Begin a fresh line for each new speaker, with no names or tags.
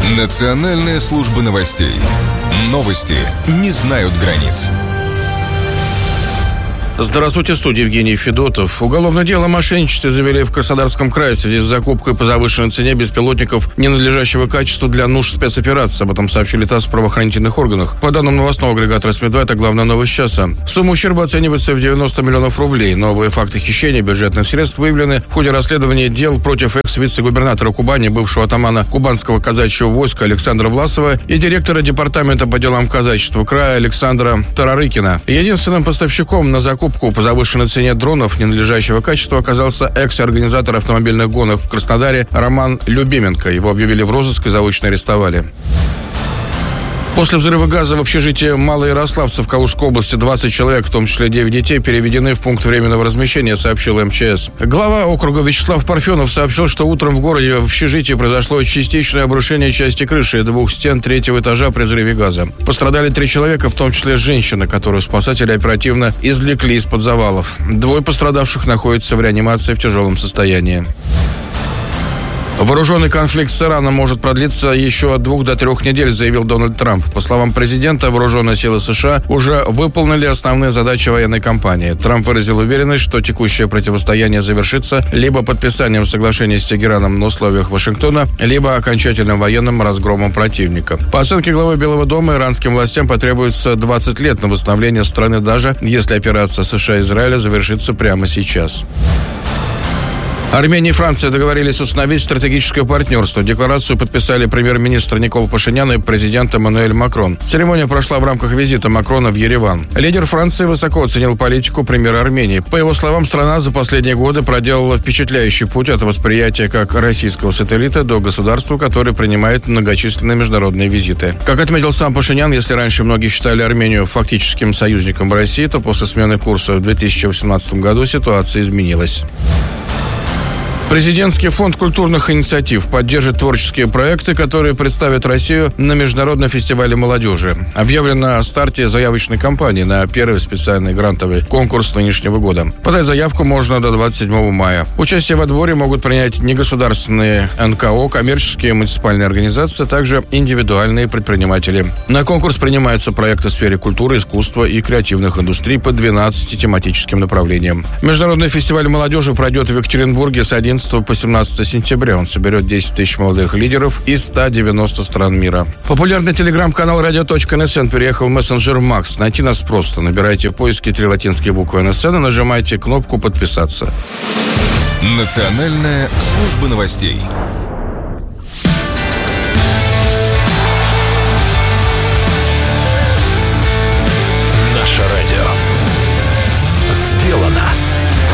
Национальная служба новостей. Новости не знают границ.
Здравствуйте, в студии Евгений Федотов. Уголовное дело о мошенничестве завели в Краснодарском крае в связи с закупкой по завышенной цене беспилотников ненадлежащего качества для нужд спецоперации. Об этом сообщили ТАСС в правоохранительных органах. По данным новостного агрегатора СМИ-2, это главная новость часа. Сумма ущерба оценивается в 90 миллионов рублей. Новые факты хищения бюджетных средств выявлены в ходе расследования дел против экс-вице-губернатора Кубани, бывшего атамана Кубанского казачьего войска Александра Власова и директора департамента по делам казачества края Александра Тарарыкина. Единственным поставщиком на закупку по завышенной цене дронов ненадлежащего качества оказался экс-организатор автомобильных гонок в Краснодаре Роман Любименко. Его объявили в розыск и заочно арестовали. После взрыва газа в общежитии Малоярославце в Калужской области 20 человек, в том числе 9 детей, переведены в пункт временного размещения, сообщил МЧС. Глава округа Вячеслав Парфенов сообщил, что утром в городе в общежитии произошло частичное обрушение части крыши и двух стен третьего этажа при взрыве газа. Пострадали 3 человека, в том числе женщина, которую спасатели оперативно извлекли из-под завалов. 2 пострадавших находятся в реанимации в тяжелом состоянии. Вооруженный конфликт с Ираном может продлиться еще от 2 до 3 недель, заявил Дональд Трамп. По словам президента, вооруженные силы США уже выполнили основные задачи военной кампании. Трамп выразил уверенность, что текущее противостояние завершится либо подписанием соглашения с Тегераном на условиях Вашингтона, либо окончательным военным разгромом противника. По оценке главы Белого дома, иранским властям потребуется 20 лет на восстановление страны, даже если операция США и Израиля завершится прямо сейчас. Армения и Франция договорились установить стратегическое партнерство. Декларацию подписали премьер-министр Никол Пашинян и президент Эммануэль Макрон. Церемония прошла в рамках визита Макрона в Ереван. Лидер Франции высоко оценил политику премьера Армении. По его словам, страна за последние годы проделала впечатляющий путь от восприятия как российского сателлита до государства, которое принимает многочисленные международные визиты. Как отметил сам Пашинян, если раньше многие считали Армению фактическим союзником в России, то после смены курса в 2018 году ситуация изменилась. Президентский фонд культурных инициатив поддержит творческие проекты, которые представят Россию на Международном фестивале молодежи. Объявлено о старте заявочной кампании на первый специальный грантовый конкурс нынешнего года. Подать заявку можно до 27 мая. Участие в отборе могут принять негосударственные НКО, коммерческие и муниципальные организации, а также индивидуальные предприниматели. На конкурс принимаются проекты в сфере культуры, искусства и креативных индустрий по 12 тематическим направлениям. Международный фестиваль молодежи пройдет в Екатеринбурге с 11 по 17 сентября. Он соберет 10 тысяч молодых лидеров из 190 стран мира. Популярный телеграм-канал radio.nsn переехал в мессенджер Макс. Найти нас просто. Набирайте в поиске 3 латинские буквы НСН и нажимайте кнопку «Подписаться».
Национальная служба новостей.